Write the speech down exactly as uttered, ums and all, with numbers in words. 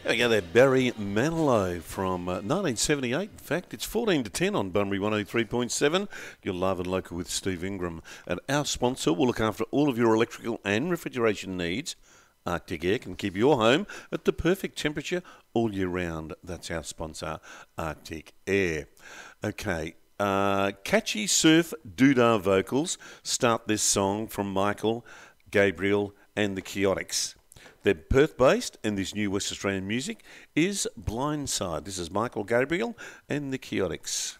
Yeah, they're Barry Manilow from uh, nineteen seventy-eight. In fact, it's fourteen to ten on Bunbury one oh three point seven. You're live and local with Steve Ingram. And our sponsor will look after all of your electrical and refrigeration needs. Arctic Air can keep your home at the perfect temperature all year round. That's our sponsor, Arctic Air. Okay, uh, catchy surf doodah vocals start this song from Michael, Gabriel and the Chaotix. They're Perth-based, and this new West Australian music is Blindside. This is Michael Gabriel and the Chaotix.